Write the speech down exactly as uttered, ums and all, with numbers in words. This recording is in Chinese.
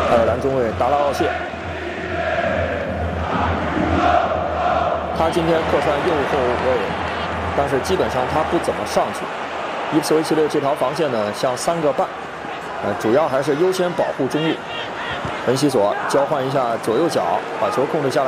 爱尔兰中卫达拉奥谢，他今天客串右后卫，但是基本上他不怎么上去。伊普斯维奇的这条防线呢，像三个半，呃，主要还是优先保护中路。本西索交换一下左右脚，把球控制下来。